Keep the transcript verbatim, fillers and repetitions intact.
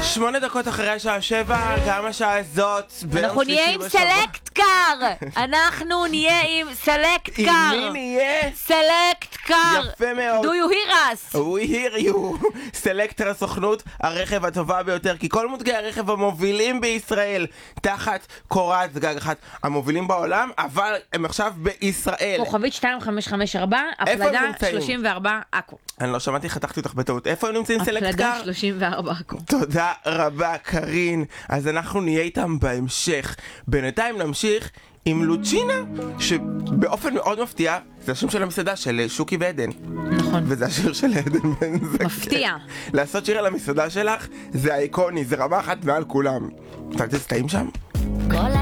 שמונה דקות אחרי השעה שבע, גם השעה הזאת. אנחנו נהיה עם סלקט קאר. אנחנו נהיה עם סלקט קאר. עם מי נהיה? סלקט קאר. יפה מאוד. Do you hear us? We hear you. סלקטר הסוכנות, הרכב הטובה ביותר, כי כל מותגי הרכב המובילים בישראל תחת קורת גג אחת, המובילים בעולם, אבל הם עכשיו בישראל. כוכבית שתיים חמש חמש ארבע, הפלגה שלושים וארבע עכו. אני לא שמעתי, חתכתי אותך בטעות. איפה הם נמצאים סלקט קאר? הפלגה שלושים וארבע עכו. תודה רבה קרין. אז אנחנו נהיה איתם בהמשך. בינתיים נמשיך עם לוצ'ינה, שבאופן מאוד מפתיע זה השם של המסעדה של שוקי ועדן. נכון. וזה השיר של עדן בן זקן. מפתיע. לעשות שיר על המסעדה שלך זה האיקוני, זה רמה אחת מעל כולם. אתה תסתיים שם? כל